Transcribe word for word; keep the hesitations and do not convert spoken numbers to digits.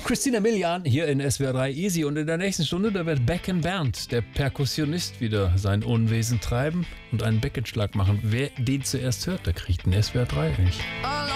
Christina Milian hier in S W R drei Easy und in der nächsten Stunde, da wird Becken Bernd, der Perkussionist, wieder sein Unwesen treiben und einen Beckenschlag machen. Wer den zuerst hört, der kriegt einen S W R drei nicht.